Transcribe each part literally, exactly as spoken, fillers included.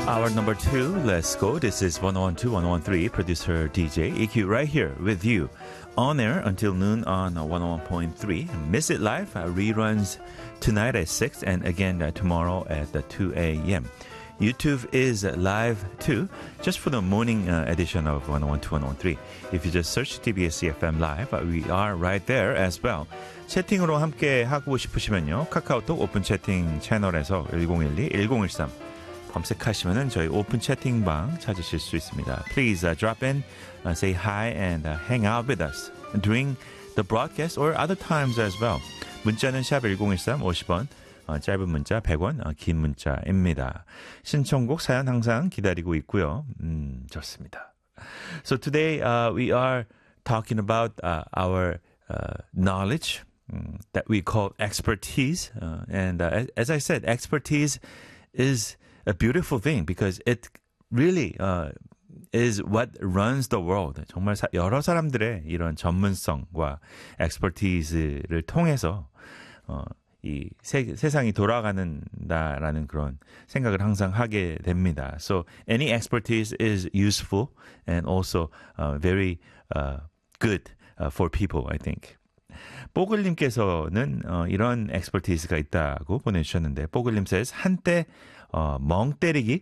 Hour number two, let's go. This is one oh one two, one oh one three, producer D J E Q right here with you on air until noon on one oh one point three. Miss It Live uh, reruns tonight at six and again uh, tomorrow at uh, two a.m. YouTube is live too, just for the morning uh, edition of one oh one two, one oh one three. If you just search T B S E F M Live, uh, we are right there as well. 채팅으로 함께 하고 싶으시면요. 카카오톡 오픈 채팅 채널에서 일공일이, 일공일삼 검색하시면은 저희 오픈 채팅방 찾으실 수 있습니다. Please uh, drop in, uh, say hi, and uh, hang out with us during the broadcast or other times as well. 문자는 샵 일공일삼 오십 원, 어, 짧은 문자 백 원, 어, 긴 문자입니다. 신청곡 사연 항상 기다리고 있고요. 음, 좋습니다. So today uh, we are talking about uh, our uh, knowledge um, that we call expertise. Uh, and uh, as I said, expertise is a beautiful thing because it really uh, is what runs the world. 정말 사, 여러 사람들의 이런 전문성과 expertise를 통해서 어, 이 세, 세상이 돌아가는다라는 그런 생각을 항상 하게 됩니다. So any expertise is useful and also uh, very uh, good uh, for people, I think. 뽀글님께서는 어, 이런 expertise가 있다고 보내주셨는데 뽀글님 says 한때 어, 멍 때리기,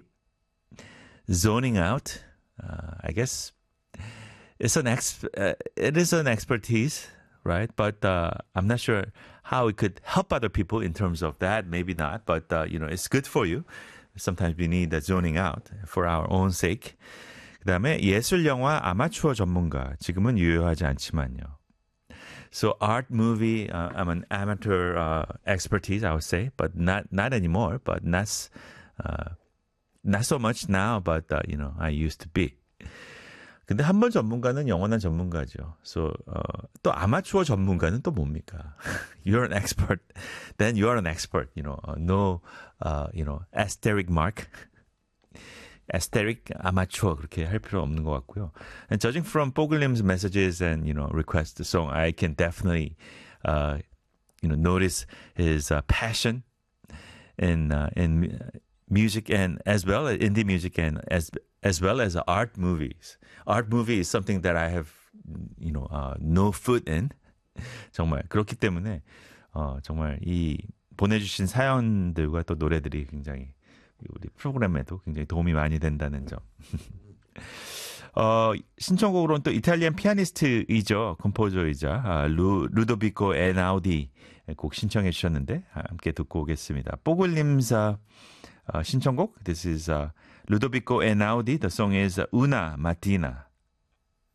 zoning out. Uh, I guess it's an ex. Uh, it is an expertise, right? But uh, I'm not sure how it could help other people in terms of that. Maybe not, but uh, you know, it's good for you. Sometimes we need that zoning out for our own sake. 그다음에 예술 영화 아마추어 전문가. 지금은 유효하지 않지만요. So art movie, uh, I'm an amateur uh, expertise, I would say, but not not anymore. But not uh, not so much now. But uh, you know, I used to be. 근데 한 번 전문가는 영원한 전문가죠. So uh, 또 아마추어 전문가는 또 뭡니까? You're an expert, then you are an expert. You know, uh, no, uh, you know, asterisk mark. Aesthetic amateur 그렇게 할 필요 없는 것 같고요. And judging from 뽀글님's messages and you know requests, so I can definitely uh, you know notice his uh, passion in uh, in music and as well as indie music and as as well as art movies. Art movie is something that I have you know uh, no foot in. 정말 그렇기 때문에 어, 정말 이 보내주신 사연들과 또 노래들이 굉장히 우리 프로그램에도 굉장히 도움이 많이 된다는 점. 어, 신청곡으로는 또 이탈리안 피아니스트이죠. 컴포저이자 아, 루, 루도비코 에나우디 곡 신청해 주셨는데 함께 듣고 오겠습니다. 뽀글님사 어, 신청곡 This is uh, Ludovico Einaudi. The song is Una Mattina.